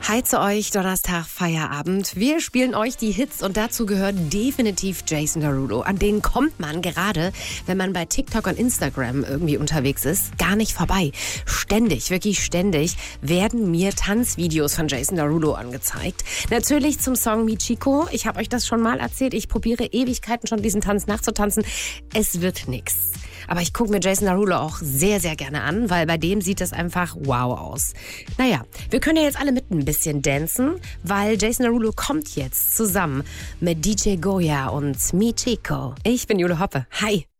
Hi zu euch, Donnerstag, Feierabend. Wir spielen euch die Hits und dazu gehört definitiv Jason Derulo. An denen kommt man gerade, wenn man bei TikTok und Instagram irgendwie unterwegs ist, gar nicht vorbei. Ständig, wirklich ständig werden mir Tanzvideos von Jason Derulo angezeigt. Natürlich zum Song Michiko. Ich habe euch das schon mal erzählt. Ich probiere Ewigkeiten schon diesen Tanz nachzutanzen. Es wird nix. Aber ich gucke mir Jason Derulo auch sehr, sehr gerne an, weil bei dem sieht das einfach wow aus. Naja, wir können ja jetzt alle mit ein bisschen dancen, weil Jason Derulo kommt jetzt zusammen mit DJ Goya und Michiko. Ich bin Jule Hoppe. Hi!